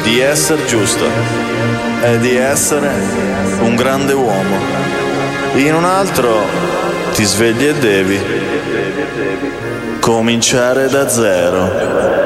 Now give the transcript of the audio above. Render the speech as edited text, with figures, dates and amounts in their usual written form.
di essere giusto e di essere un grande uomo. In un altro ti svegli e devi cominciare da zero.